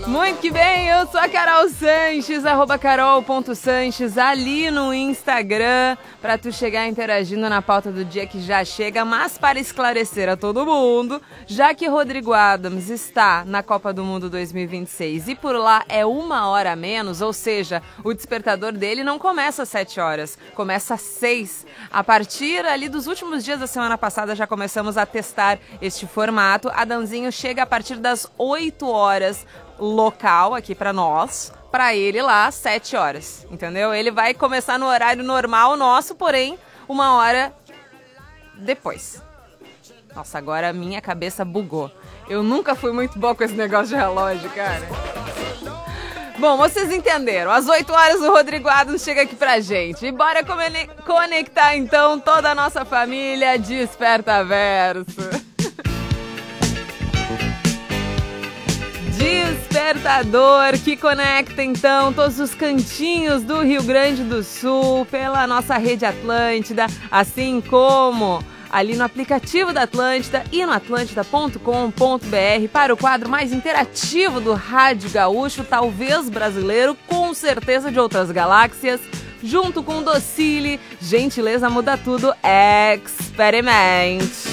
Muito que bem, eu sou a Carol Sanches, @carol.sanches, ali no Instagram, pra tu chegar interagindo na pauta do dia que já chega, mas para esclarecer a todo mundo, já que Rodrigo Adams está na Copa do Mundo 2026 e por lá é 1 hora a menos, ou seja, o despertador dele não começa às 7 horas, começa às 6. A partir ali dos últimos dias da semana passada já começamos a testar este formato. Adamzinho chega a partir das 8 horas local aqui pra nós, pra ele lá 7 horas, entendeu? Ele vai começar no horário normal nosso, porém 1 hora depois. Nossa, agora a minha cabeça bugou. Eu nunca fui muito boa com esse negócio de relógio, cara. Bom, vocês entenderam. Às 8 horas o Rodrigo Adams chega aqui pra gente. E bora conectar então toda a nossa família Desperta Verso. Despertador que conecta então todos os cantinhos do Rio Grande do Sul pela nossa rede Atlântida, assim como ali no aplicativo da Atlântida e no atlântida.com.br para o quadro mais interativo do Rádio Gaúcho, talvez brasileiro, com certeza de outras galáxias, junto com Docile, Gentileza Muda Tudo, Experiment.